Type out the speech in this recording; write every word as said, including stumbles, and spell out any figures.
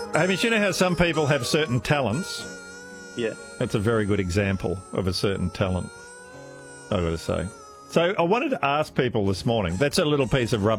Hamish, you know how some people have certain talents? Yeah. That's a very good example of a certain talent, I've got to say. So I wanted to ask people this morning, that's a little piece of rubbish.